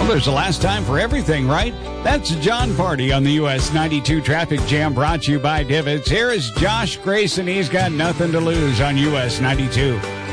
Well, there's a last time for everything, right? That's John Party on the US 92 Traffic Jam, brought to you by Divots. Here is Josh Grayson. He's got nothing to lose on US 92.